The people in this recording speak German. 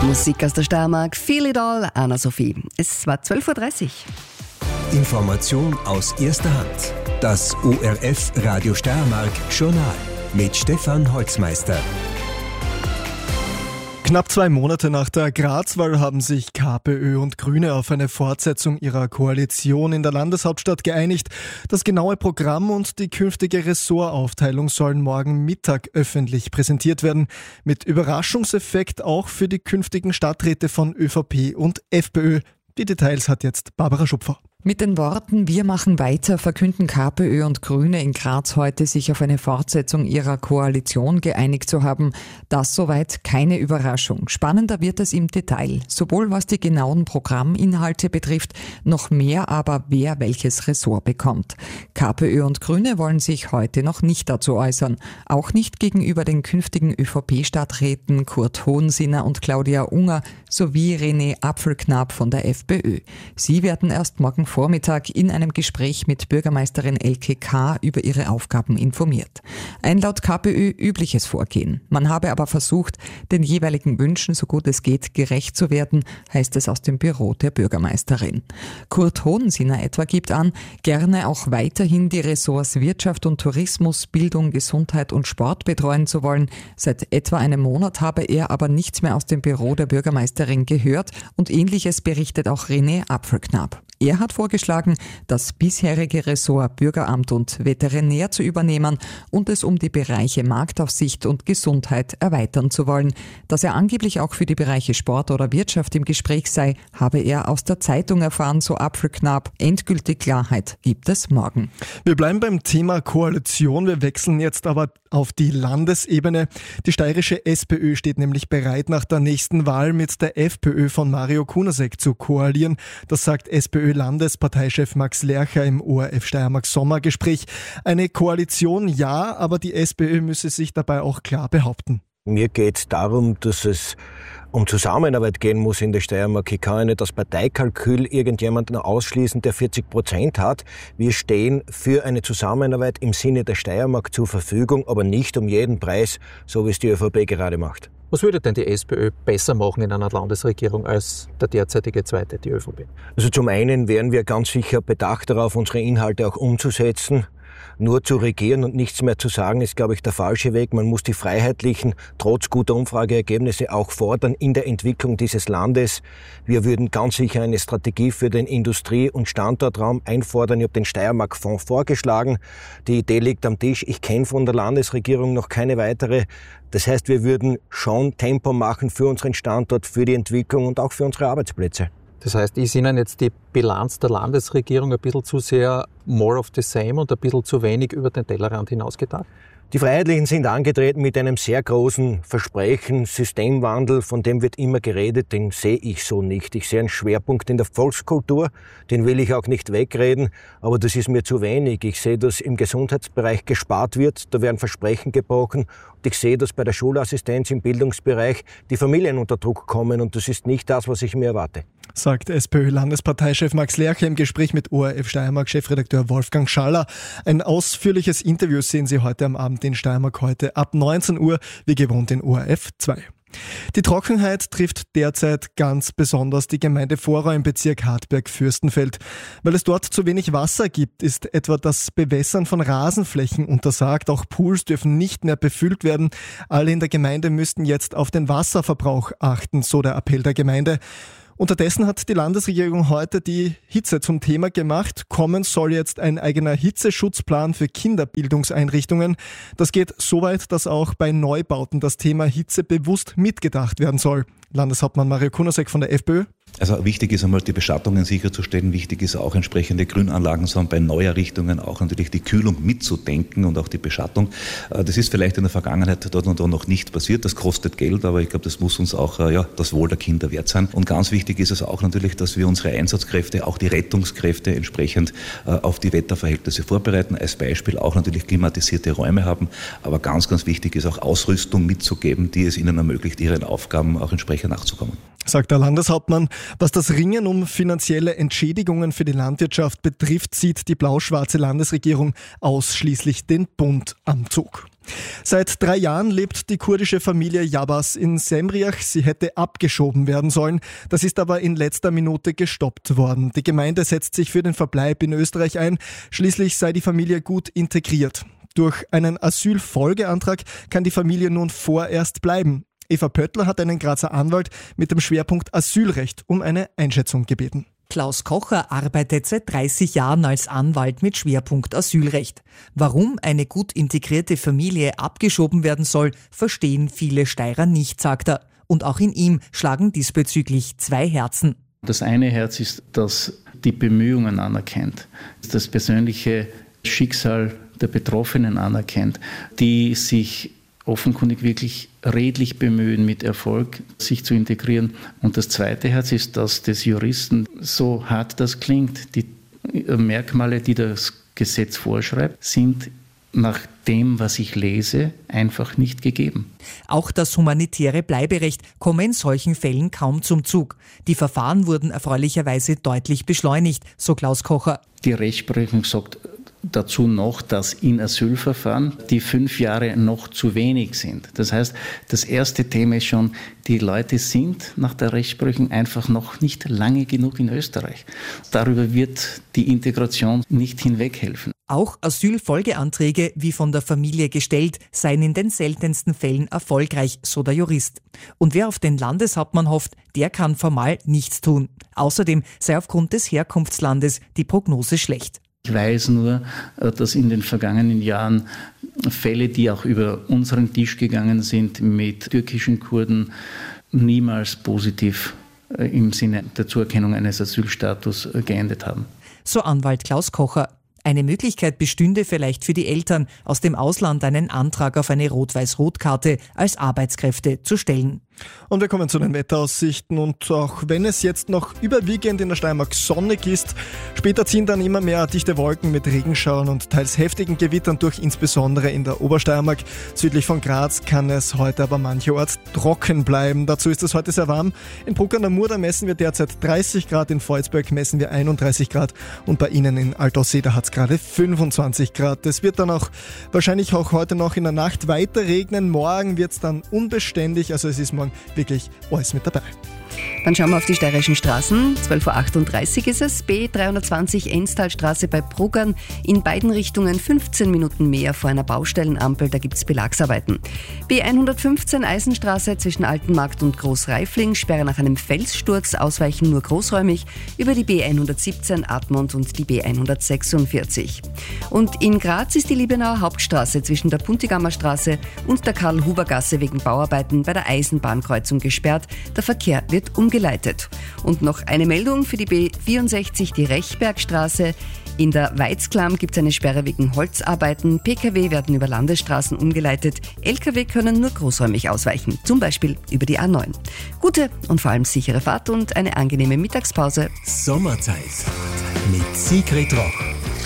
Musik aus der Steiermark, Feel It All, Anna-Sophie. Es war 12.30 Uhr. Information aus erster Hand. Das ORF Radio Steiermark Journal mit Stefan Holzmeister. Knapp 2 Monate nach der Grazwahl haben sich KPÖ und Grüne auf eine Fortsetzung ihrer Koalition in der Landeshauptstadt geeinigt. Das genaue Programm und die künftige Ressortaufteilung sollen morgen Mittag öffentlich präsentiert werden. Mit Überraschungseffekt auch für die künftigen Stadträte von ÖVP und FPÖ. Die Details hat jetzt Barbara Schupfer. Mit den Worten „Wir machen weiter" verkünden KPÖ und Grüne in Graz heute, sich auf eine Fortsetzung ihrer Koalition geeinigt zu haben. Das soweit keine Überraschung. Spannender wird es im Detail, sowohl was die genauen Programminhalte betrifft, noch mehr aber, wer welches Ressort bekommt. KPÖ und Grüne wollen sich heute noch nicht dazu äußern. Auch nicht gegenüber den künftigen ÖVP-Stadträten Kurt Hohensinner und Claudia Unger sowie René Apfelknapp von der FPÖ. Sie werden erst morgen Vormittag in einem Gespräch mit Bürgermeisterin Elke K. über ihre Aufgaben informiert. Ein laut KPÖ übliches Vorgehen. Man habe aber versucht, den jeweiligen Wünschen so gut es geht gerecht zu werden, heißt es aus dem Büro der Bürgermeisterin. Kurt Hohensinner etwa gibt an, gerne auch weiterhin die Ressorts Wirtschaft und Tourismus, Bildung, Gesundheit und Sport betreuen zu wollen. Seit etwa einem Monat habe er aber nichts mehr aus dem Büro der Bürgermeisterin gehört und Ähnliches berichtet auch René Apfelknapp. Er hat vorgeschlagen, das bisherige Ressort Bürgeramt und Veterinär zu übernehmen und es um die Bereiche Marktaufsicht und Gesundheit erweitern zu wollen. Dass er angeblich auch für die Bereiche Sport oder Wirtschaft im Gespräch sei, habe er aus der Zeitung erfahren, so Apfelknapp. Endgültige Klarheit gibt es morgen. Wir bleiben beim Thema Koalition. Wir wechseln jetzt aber auf die Landesebene. Die steirische SPÖ steht nämlich bereit, nach der nächsten Wahl mit der FPÖ von Mario Kunasek zu koalieren. Das sagt SPÖ-Landesparteichef Max Lercher im ORF Steiermark Sommergespräch. Eine Koalition ja, aber die SPÖ müsse sich dabei auch klar behaupten. Mir geht es darum, dass es um Zusammenarbeit gehen muss in der Steiermark. Ich kann ja nicht das Parteikalkül irgendjemanden ausschließen, der 40% hat. Wir stehen für eine Zusammenarbeit im Sinne der Steiermark zur Verfügung, aber nicht um jeden Preis, so wie es die ÖVP gerade macht. Was würde denn die SPÖ besser machen in einer Landesregierung als der derzeitige Zweite, die ÖVP? Also zum einen wären wir ganz sicher bedacht darauf, unsere Inhalte auch umzusetzen. Nur zu regieren und nichts mehr zu sagen, ist, glaube ich, der falsche Weg. Man muss die Freiheitlichen trotz guter Umfrageergebnisse auch fordern in der Entwicklung dieses Landes. Wir würden ganz sicher eine Strategie für den Industrie- und Standortraum einfordern. Ich habe den Steiermark-Fonds vorgeschlagen. Die Idee liegt am Tisch. Ich kenne von der Landesregierung noch keine weitere. Das heißt, wir würden schon Tempo machen für unseren Standort, für die Entwicklung und auch für unsere Arbeitsplätze. Das heißt, ist Ihnen jetzt die Bilanz der Landesregierung ein bisschen zu sehr more of the same und ein bisschen zu wenig über den Tellerrand hinausgedacht? Die Freiheitlichen sind angetreten mit einem sehr großen Versprechen, Systemwandel, von dem wird immer geredet, den sehe ich so nicht. Ich sehe einen Schwerpunkt in der Volkskultur, den will ich auch nicht wegreden, aber das ist mir zu wenig. Ich sehe, dass im Gesundheitsbereich gespart wird, da werden Versprechen gebrochen und ich sehe, dass bei der Schulassistenz im Bildungsbereich die Familien unter Druck kommen und das ist nicht das, was ich mir erwarte. Sagt SPÖ-Landesparteichef Max Lercher im Gespräch mit ORF Steiermark-Chefredakteur Wolfgang Schaller. Ein ausführliches Interview sehen Sie heute am Abend in Steiermark heute ab 19 Uhr, wie gewohnt in ORF 2. Die Trockenheit trifft derzeit ganz besonders die Gemeinde Vorau im Bezirk Hartberg-Fürstenfeld. Weil es dort zu wenig Wasser gibt, ist etwa das Bewässern von Rasenflächen untersagt. Auch Pools dürfen nicht mehr befüllt werden. Alle in der Gemeinde müssten jetzt auf den Wasserverbrauch achten, so der Appell der Gemeinde. Unterdessen hat die Landesregierung heute die Hitze zum Thema gemacht. Kommen soll jetzt ein eigener Hitzeschutzplan für Kinderbildungseinrichtungen. Das geht so weit, dass auch bei Neubauten das Thema Hitze bewusst mitgedacht werden soll. Landeshauptmann Mario Kunasek von der FPÖ. Also wichtig ist einmal, die Beschattungen sicherzustellen. Wichtig ist auch, entsprechende Grünanlagen zu haben, bei Neuerrichtungen auch natürlich die Kühlung mitzudenken und auch die Beschattung. Das ist vielleicht in der Vergangenheit dort und da noch nicht passiert. Das kostet Geld, aber ich glaube, das muss uns auch das Wohl der Kinder wert sein. Und ganz wichtig ist es auch natürlich, dass wir unsere Einsatzkräfte, auch die Rettungskräfte entsprechend auf die Wetterverhältnisse vorbereiten. Als Beispiel auch natürlich klimatisierte Räume haben. Aber ganz, ganz wichtig ist auch Ausrüstung mitzugeben, die es ihnen ermöglicht, ihren Aufgaben auch entsprechend nachzukommen. Sagt der Landeshauptmann. Was das Ringen um finanzielle Entschädigungen für die Landwirtschaft betrifft, sieht die blau-schwarze Landesregierung ausschließlich den Bund am Zug. Seit 3 Jahren lebt die kurdische Familie Yabas in Semriach. Sie hätte abgeschoben werden sollen. Das ist aber in letzter Minute gestoppt worden. Die Gemeinde setzt sich für den Verbleib in Österreich ein. Schließlich sei die Familie gut integriert. Durch einen Asylfolgeantrag kann die Familie nun vorerst bleiben. Eva Pöttler hat einen Grazer Anwalt mit dem Schwerpunkt Asylrecht um eine Einschätzung gebeten. Klaus Kocher arbeitet seit 30 Jahren als Anwalt mit Schwerpunkt Asylrecht. Warum eine gut integrierte Familie abgeschoben werden soll, verstehen viele Steirer nicht, sagt er. Und auch in ihm schlagen diesbezüglich 2 Herzen. Das eine Herz ist, dass die Bemühungen anerkennt, das persönliche Schicksal der Betroffenen anerkennt, die sich offenkundig wirklich redlich bemühen, mit Erfolg sich zu integrieren. Und das zweite Herz ist das des Juristen. So hart das klingt, die Merkmale, die das Gesetz vorschreibt, sind nach dem, was ich lese, einfach nicht gegeben. Auch das humanitäre Bleiberecht komme in solchen Fällen kaum zum Zug. Die Verfahren wurden erfreulicherweise deutlich beschleunigt, so Klaus Kocher. Die Rechtsprechung sagt dazu noch, dass in Asylverfahren die 5 Jahre noch zu wenig sind. Das heißt, das erste Thema ist schon, die Leute sind nach der Rechtsprechung einfach noch nicht lange genug in Österreich. Darüber wird die Integration nicht hinweghelfen. Auch Asylfolgeanträge, wie von der Familie gestellt, seien in den seltensten Fällen erfolgreich, so der Jurist. Und wer auf den Landeshauptmann hofft, der kann formal nichts tun. Außerdem sei aufgrund des Herkunftslandes die Prognose schlecht. Ich weiß nur, dass in den vergangenen Jahren Fälle, die auch über unseren Tisch gegangen sind, mit türkischen Kurden niemals positiv im Sinne der Zuerkennung eines Asylstatus geendet haben. So Anwalt Klaus Kocher. Eine Möglichkeit bestünde vielleicht für die Eltern, aus dem Ausland einen Antrag auf eine Rot-Weiß-Rot-Karte als Arbeitskräfte zu stellen. Und wir kommen zu den Wetteraussichten und auch wenn es jetzt noch überwiegend in der Steiermark sonnig ist, später ziehen dann immer mehr dichte Wolken mit Regenschauern und teils heftigen Gewittern durch, insbesondere in der Obersteiermark. Südlich von Graz kann es heute aber mancherorts trocken bleiben. Dazu ist es heute sehr warm. In Bruck an der Mur, da messen wir derzeit 30 Grad, in Volzberg messen wir 31 Grad und bei Ihnen in Altaussee, da hat es gerade 25 Grad. Es wird dann auch wahrscheinlich auch heute noch in der Nacht weiter regnen. Morgen wird es dann unbeständig, also es ist morgen wirklich alles mit dabei. Dann schauen wir auf die steirischen Straßen. 12.38 Uhr ist es. B320 Enstalstraße bei Bruggern. In beiden Richtungen 15 Minuten mehr vor einer Baustellenampel. Da gibt es Belagsarbeiten. B115 Eisenstraße zwischen Altenmarkt und Großreifling. Sperre nach einem Felssturz. Ausweichen nur großräumig. Über die B117 Admont und die B146. Und in Graz ist die Liebenauer Hauptstraße zwischen der Puntigammer Straße und der Karl-Huber-Gasse wegen Bauarbeiten bei der Eisenbahnkreuzung gesperrt. Der Verkehr wird umgeleitet. Und noch eine Meldung für die B64, die Rechbergstraße. In der Weizklamm gibt es eine Sperre wegen Holzarbeiten. Pkw werden über Landesstraßen umgeleitet. Lkw können nur großräumig ausweichen, zum Beispiel über die A9. Gute und vor allem sichere Fahrt und eine angenehme Mittagspause. Sommerzeit mit Sigrid Roch.